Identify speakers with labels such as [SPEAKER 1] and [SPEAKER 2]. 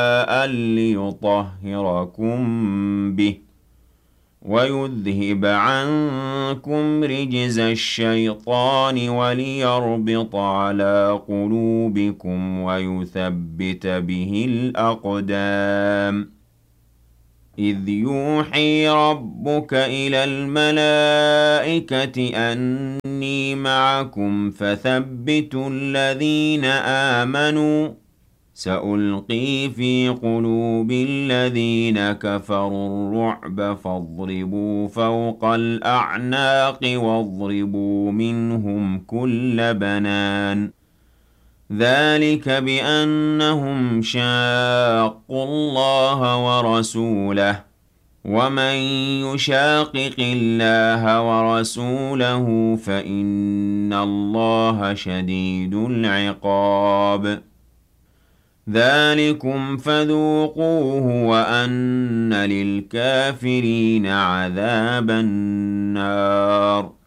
[SPEAKER 1] ليطهركم به ويذهب عنكم رجز الشيطان وليربط على قلوبكم ويثبت به الأقدام إذ يوحي ربك إلى الملائكة أني معكم فثبتوا الذين آمنوا سألقي في قلوب الذين كفروا الرعب فاضربوا فوق الأعناق واضربوا منهم كل بنان ذلك بأنهم شاقوا الله ورسوله ومن يشاقق الله ورسوله فإن الله شديد العقاب ذلكم فذوقوه وأن للكافرين عذاب النار